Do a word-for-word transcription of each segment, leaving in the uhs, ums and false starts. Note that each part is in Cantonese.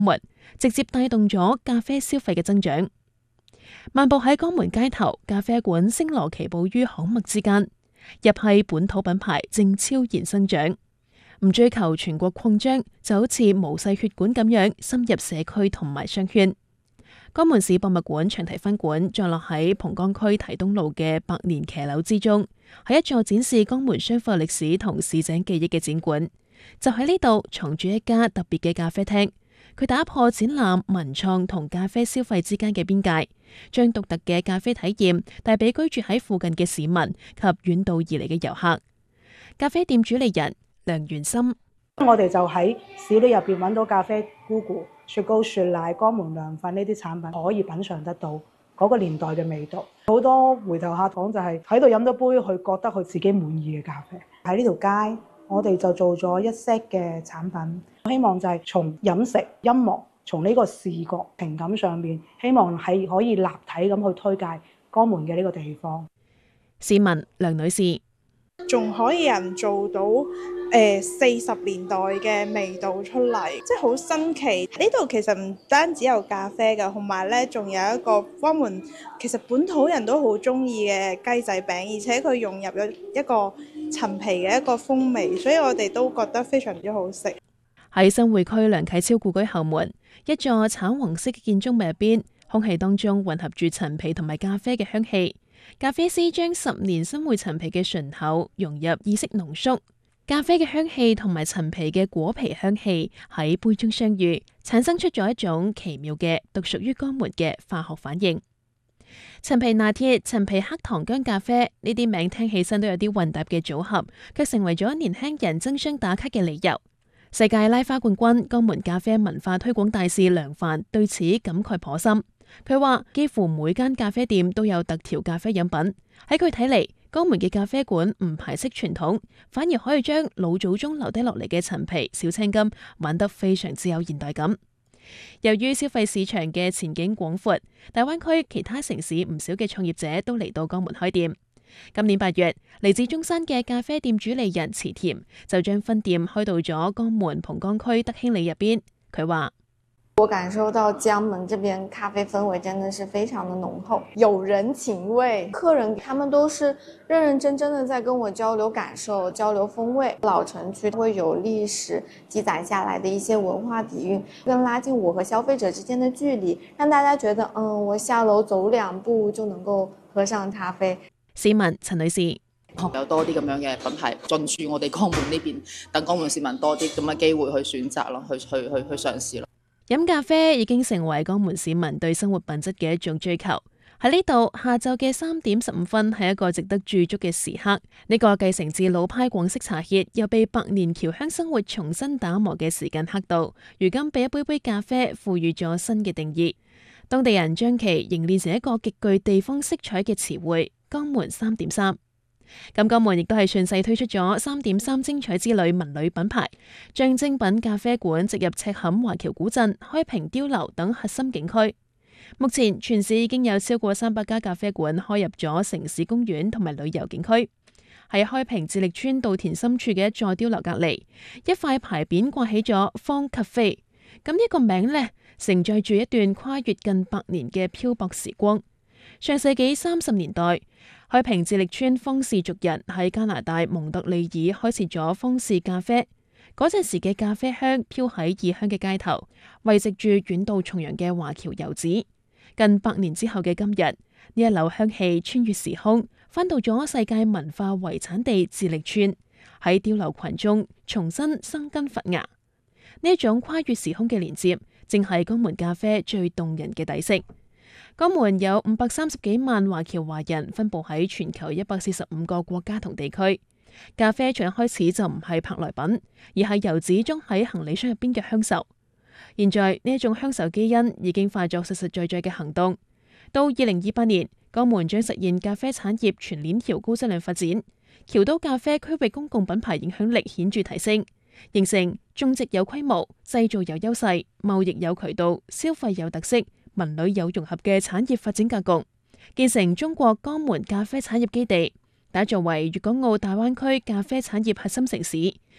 門，直接帶動咗咖啡消費嘅增長。漫步喺江門街頭，咖啡館星羅棋布於巷陌之間，日系本土品牌正悄然生長。唔追求全國擴張，就好似毛細血管咁樣深入社區同埋商圈。江門市博物館長堤分館坐落喺蒲崗區堤東路嘅百年騎樓之中，係一座展示江門商埠歷史同市井記憶嘅展館。就喺呢度藏住一家特別嘅咖啡廳，佢打破展覽、文創同咖啡消費之間嘅邊界，將獨特嘅咖啡體驗帶俾居住喺附近嘅市民及遠道而嚟嘅遊客。咖啡店主理人梁元森： 我哋就喺市裏入邊揾到咖啡菇菇、雪糕、雪奶、江門涼粉呢啲產品，可以品嚐得到嗰個年代嘅味道。好多回頭客講就係喺度飲咗杯，佢覺得佢自己滿意嘅咖啡。喺呢條街，我哋就做咗一 set 嘅產品，希望就係從飲食、音樂，從呢個視覺情感上面，希望係可以立體咁去推介江門嘅呢個地方。 市民梁女士： 仲可以有人做到誒四十年代嘅味道出嚟，即係好新奇。呢度其實唔單止有咖啡㗎，同埋咧仲有一個江門其實本土人都好中意嘅雞仔餅，而且佢融入咗一個陳皮嘅一個風味，所以我哋都覺得非常之好食。 喺新會區梁啟超故居後門，一座橙黃色嘅建築物入邊，空氣當中混合住陳皮同埋咖啡嘅香氣。咖啡師將十年新會陳皮嘅醇厚融入意式濃縮，咖啡嘅香氣同埋陳皮嘅果皮香氣喺杯中相遇，產生出咗一種奇妙嘅獨屬於江門嘅化學反應。陳皮拿鐵、陳皮黑糖薑咖啡呢啲名聽起身都有啲混搭嘅組合，卻成為咗年輕人爭相打卡嘅理由。世界拉花冠軍、江門咖啡文化推廣大使梁帆對此感慨頗深。佢話幾乎每間咖啡店都有特調咖啡飲品。喺佢睇嚟，江門嘅咖啡館唔排斥傳統，反而可以將老祖宗留低落嚟嘅陳皮、小青柑玩得非常之有現代感。由於消費市場嘅前景廣闊，大灣區其他城市唔少嘅創業者都嚟到江門開店。今年八月，嚟自中山嘅咖啡店主理人池田就將分店開到咗江門蒲崗區德興里入邊。佢話： 我感受到江門這邊咖啡氛圍真的是非常的濃厚，有人情味，客人他們都是認認真真的在跟我交流感受、交流風味。老城區會有歷史記載下來的一些文化底蘊，更拉近我和消費者之間的距離，讓大家覺得嗯，我下樓走兩步就能夠喝上咖啡。 市民陳女士： 有多啲咁樣嘅品牌進駐我哋江門呢邊，等江門市民多啲咁嘅機會去選擇咯，去去去去嘗試咯。 飲咖啡已經成為江門市民對生活品質嘅一種追求。喺呢度，下晝嘅三點十五分係一個值得駐足嘅時刻。呢個繼承自老派廣式茶歇，又被百年僑鄉生活重新打磨嘅時間刻度，如今被一杯杯咖啡賦予咗新嘅定義。當地人將其凝練成一個極具地方色彩嘅詞彙——江門三點三。咁江門亦都係順勢推出咗三點三精彩之旅文旅品牌，將精品咖啡館植入赤坎華僑古鎮、開平碉樓等核心景區。目前全市已經有超過三百家咖啡館開入咗城市公園同埋旅遊景區。喺開平智力村稻田深處嘅一座碉樓隔離，一塊牌匾掛起咗方咖啡。咁呢個名呢，承載住一段跨越近百年嘅漂泊時光。上世紀三十年代，開平智力村方氏族人喺加拿大蒙特利爾開設咗方氏咖啡。嗰陣時嘅咖啡香飄喺異鄉嘅街頭，慰藉住遠道重洋嘅華僑遊子。近百年之後嘅今日，呢一縷香氣穿越時空，返到咗世界文化遺產地智力村，喺碉樓群中重新生根發芽。呢一種跨越時空嘅連接，正係江門咖啡最動人嘅底色。江門有五百三十幾萬華僑華人分布喺全球一百四十五個國家同地區。咖啡從一開始就唔係舶來品，而係遊子裝喺行李箱入邊嘅鄉愁。現在呢一種鄉愁基因已經化作實實在在嘅行動。到二零二八年，江門將實現咖啡產業全鏈條高質量發展，僑都咖啡區域公共品牌影響力顯著提升，形成種植有規模、製造有優勢、貿易有渠道、消費有特色、文旅有融合嘅產業發展格局，建成中國江門咖啡產業基地，打造為粵港澳大灣區咖啡產業核心城市，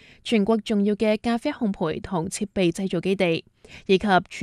全國重要嘅咖啡烘焙同設備製造基地，以及